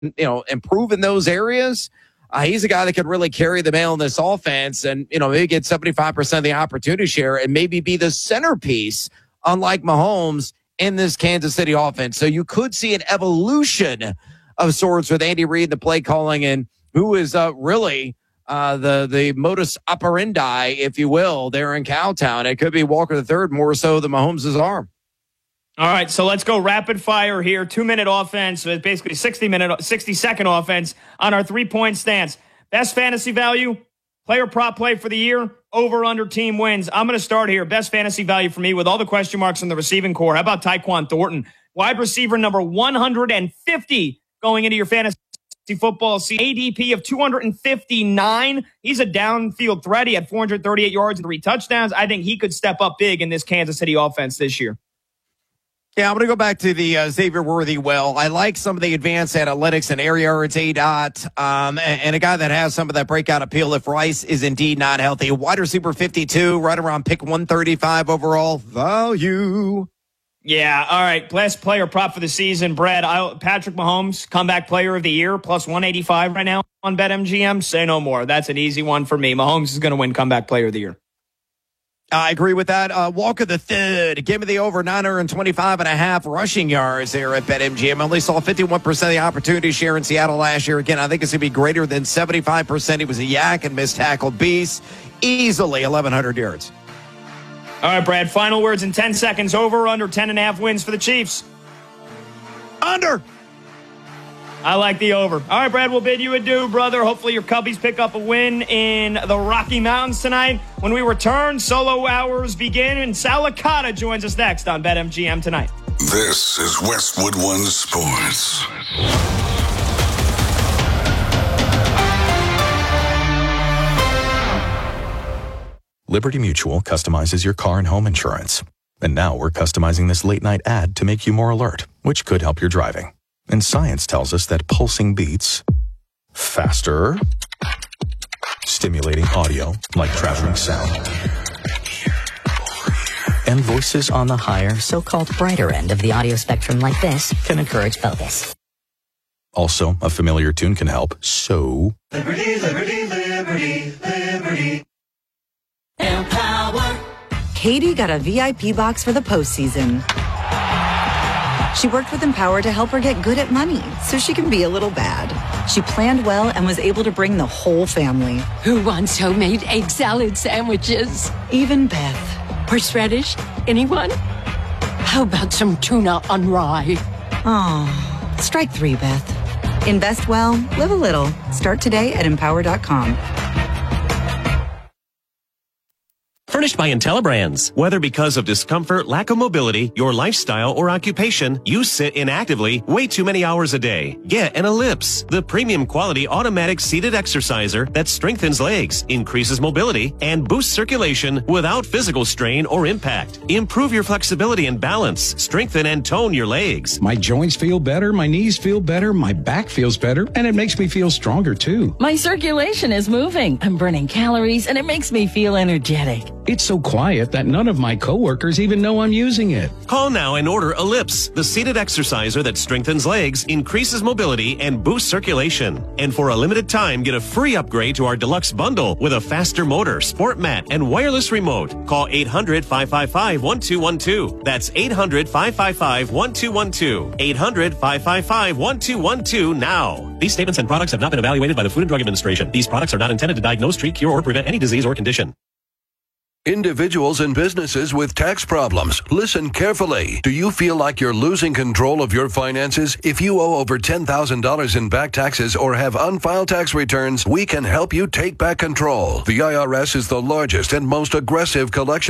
improve in those areas, he's a guy that could really carry the mail in this offense and, maybe get 75% of the opportunity share and maybe be the centerpiece, unlike Mahomes, in this Kansas City offense. So you could see an evolution of sorts with Andy Reid, the play calling, and who is really the modus operandi, if you will, there in Cowtown. It could be Walker III more so than Mahomes' arm. All right, so let's go rapid fire here. 2-minute offense, so it's basically 60-second offense on our 3-point stance. Best fantasy value, player prop play for the year, over under team wins. I'm going to start here. Best fantasy value for me with all the question marks in the receiving core. How about Tyquan Thornton? Wide receiver number 150 going into your fantasy football season. ADP of 259. He's a downfield threat. He had 438 yards and 3 touchdowns. I think he could step up big in this Kansas City offense this year. Yeah, I'm going to go back to the Xavier Worthy. Well, I like some of the advanced analytics and air yards, ADOT, and a guy that has some of that breakout appeal if Rice is indeed not healthy. Wide receiver 52, right around pick 135 overall value. Yeah, all right. Best player prop for the season, Brad. Patrick Mahomes, comeback player of the year, plus 185 right now on BetMGM. Say no more. That's an easy one for me. Mahomes is going to win comeback player of the year. I agree with that. Walker III, give me the over 925.5 rushing yards there at BetMGM. Only saw 51% of the opportunity share in Seattle last year. Again, I think it's going to be greater than 75%. He was a yak and missed tackle beast. Easily 1,100 yards. All right, Brad, final words in 10 seconds. Over or under 10.5 wins for the Chiefs? Under. I like the over. All right, Brad, we'll bid you adieu, brother. Hopefully your Cubbies pick up a win in the Rocky Mountains tonight. When we return, solo hours begin, and Sal Licata joins us next on BetMGM tonight. This is Westwood One Sports. Liberty Mutual customizes your car and home insurance. And now we're customizing this late-night ad to make you more alert, which could help your driving. And science tells us that pulsing beats, faster, stimulating audio like traveling sound, and voices on the higher, so-called brighter end of the audio spectrum like this can encourage focus. Also, a familiar tune can help, so... Liberty, liberty, liberty, liberty. Empower. Katie got a VIP box for the postseason. She worked with Empower to help her get good at money so she can be a little bad. She planned well and was able to bring the whole family. Who wants homemade egg salad sandwiches? Even Beth. Horseradish? Anyone? How about some tuna on rye? Oh, strike 3, Beth. Invest well, live a little. Start today at Empower.com. Furnished by IntelliBrands. Whether because of discomfort, lack of mobility, your lifestyle, or occupation, you sit inactively way too many hours a day. Get an Ellipse, the premium quality automatic seated exerciser that strengthens legs, increases mobility, and boosts circulation without physical strain or impact. Improve your flexibility and balance, strengthen and tone your legs. My joints feel better, my knees feel better, my back feels better, and it makes me feel stronger too. My circulation is moving. I'm burning calories, and it makes me feel energetic. It's so quiet that none of my coworkers even know I'm using it. Call now and order Ellipse, the seated exerciser that strengthens legs, increases mobility, and boosts circulation. And for a limited time, get a free upgrade to our deluxe bundle with a faster motor, sport mat, and wireless remote. Call 800-555-1212. That's 800-555-1212. 800-555-1212 now. These statements and products have not been evaluated by the Food and Drug Administration. These products are not intended to diagnose, treat, cure, or prevent any disease or condition. Individuals and businesses with tax problems, listen carefully. Do you feel like you're losing control of your finances? If you owe over $10,000 in back taxes or have unfiled tax returns, we can help you take back control. The IRS is the largest and most aggressive collection